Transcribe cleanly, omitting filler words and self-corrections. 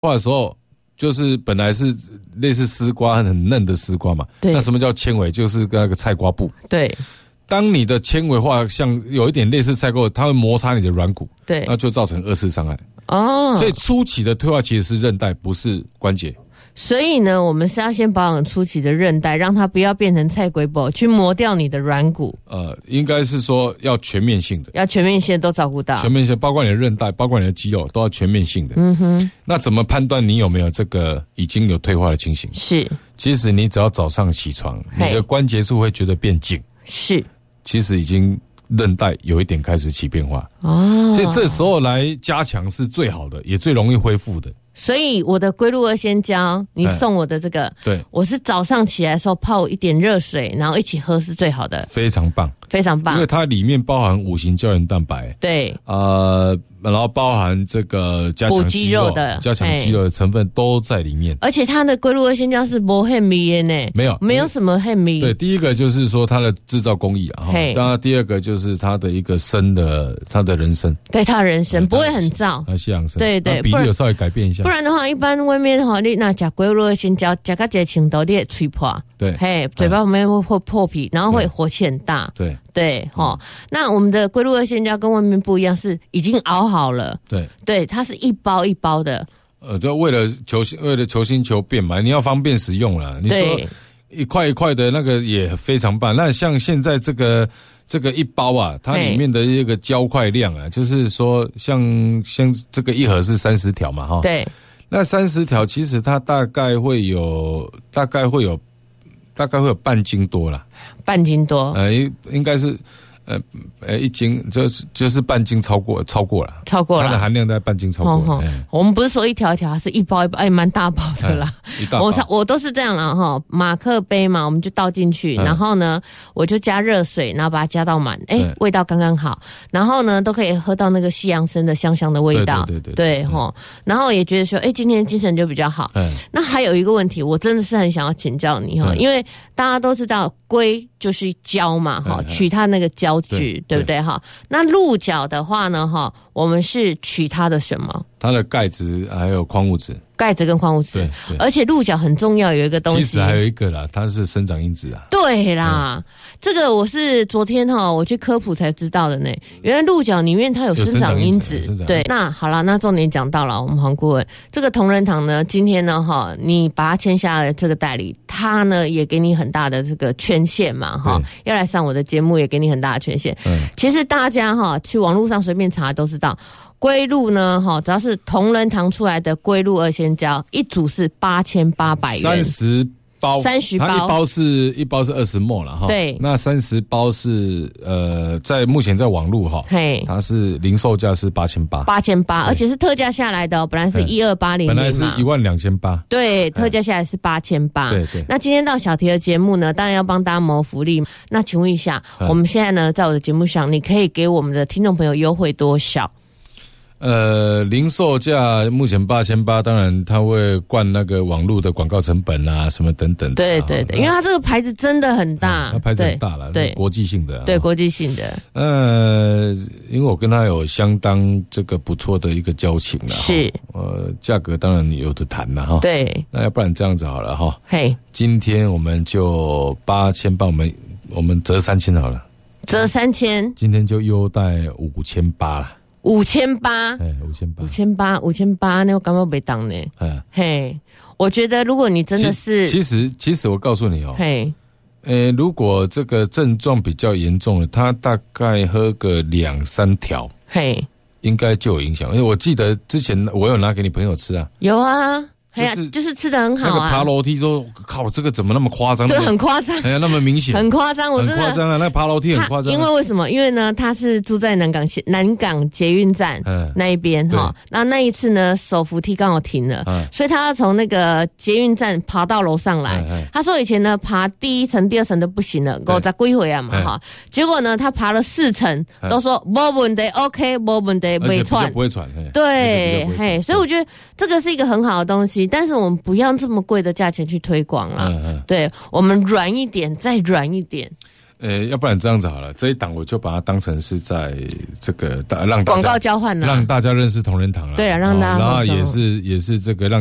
化的时候，就是本来是类似丝瓜很嫩的丝瓜嘛， 对。 那什么叫纤维？就是那个菜瓜布。 对。 当你的纤维化像有一点类似菜瓜，它会摩擦你的软骨， 对， 那就造成二次伤害。 哦， 所以初期的退化其实是韧带，不是关节。 所以呢，我们是要先保养初期的韧带，让它不要变成菜龟宝，去磨掉你的软骨。 应该是说要全面性的， 要全面性都照顾到， 全面性包括你的韧带，包括你的肌肉，都要全面性的。 嗯哼， 那怎么判断你有没有这个已经有退化的情形？ 是， 其实你只要早上起床，你的关节处会觉得变紧， 是， 其实已经韧带有一点开始起变化哦， 所以这时候来加强是最好的，也最容易恢复的。 所以我的龟鹿二仙胶，你送我的这个，对，我是早上起来的时候泡一点热水，然后一起喝是最好的， 非常棒， 非常棒， 因为它里面包含5型胶原蛋白， 对， 然后包含这个加强肌肉的、加强肌肉的成分都在里面， 而且它的龟鹿二仙胶是没很密的呢，没有什么很密。 对，第一个就是说它的制造工艺啊，当然第二个就是它的一个它的人参， 对，它的人参不会很燥， 它西洋参， 对对， 比例有稍微改变一下， 不然的话，一般外面哈，你那吃龟鹿二仙胶，吃到这程度，你会吹破， 对， 嘿，嘴巴旁边会破皮，然后会火气很大， 对对，那我们的龟鹿二仙胶跟外面不一样，是已经熬好了，对，它是一包一包的， 就为了求新求变嘛，你要方便使用啦。你说一块一块的那个也非常棒。那像现在这个一包啊，它里面的一个胶块量啊，就是说像这个一盒是30条嘛，哈，对，那30条其实它大概会有半斤多啦， 半斤多， 应该是。1斤就是半斤超过了，它的含量在半斤超过。 我们不是说一条一条，是一包一包，蛮大包的啦。我都是这样啦哈，马克杯嘛，我们就倒进去，然后呢，我就加热水，然后把它加到满，味道刚刚好，然后呢，都可以喝到那个西洋参的香香的味道，对哈，然后也觉得说，今天精神就比较好。那还有一个问题，我真的是很想要请教你哈，因为大家都知道龟就是胶嘛哈，取它那个胶质，对不对哈？那鹿角的话呢哈，我们是取它的什么？ 它的钙质还有矿物质， 钙质跟矿物质，而且鹿角很重要，有一个东西， 其实还有一个啦，它是生长因子啊。 对啦，这个我是昨天我去科普才知道的呢。原来鹿角里面它有生长因子，对。那好了，那重点讲到了，我们黄顾问，这个同仁堂呢，今天呢你把它签下了这个代理，他呢也给你很大的这个权限嘛要来上我的节目也给你很大的权限。其实大家去网络上随便查都知道。龟鹿呢，只要是同仁堂出来的龟鹿二仙胶，一组是8800元 ，30包，它一包是20ml啦哈。对，那30包是目前在网络它是零售价是8800， 而且是特价下来的，本来是12800， 本来是12800， 对，特价下来是8800。对。那今天到小提的节目呢，当然要帮大家谋福利。那请问一下，我们现在呢，在我的节目上，你可以给我们的听众朋友优惠多少？ 零售价目前8800，当然它会灌那个网络的广告成本啊，什么等等。对， 因为它这个牌子真的很大， 它牌子很大了，对，国际性的， 对，国际性的。 因为我跟他有相当这个不错的一个交情了，是，价格当然有的谈了哈。对，那要不然这样子好了哈，今天我们就8800，我们折3000好了， 折3000， 今天就优待5800了。 5800，那我感觉没当呢。我觉得如果你真的是， 其实我告诉你如果这个症状比较严重了，他大概喝个2-3条，应该就有影响。因为我记得之前我有拿给你朋友吃啊， 有啊。就是吃得很好啊。 那个爬楼梯说，靠，这个怎么那么夸张？ 对，很夸张。 那么明显， 很夸张，我真的很夸张啊！那个爬楼梯很夸张。 因为什么？因为呢，他是住在南港捷运站那一边哈。那一次呢，手扶梯刚好停了，所以他要从那个捷运站爬到楼上来。他说以前呢，爬第1层、第2层都不行了，50几岁啊嘛哈。结果呢，他爬了4层，都说没问题 ，OK， 没问题，不会喘， 不会喘。 对，所以我觉得这个是一个很好的东西。但是我们不要这么贵的价钱去推广啦，对，我们软一点，再软一点。 要不然这样子好了，这一档我就把它当成是在这个让大家广告交换， 让大家认识同仁堂了。 对啊，让大家， 然后也是这个让。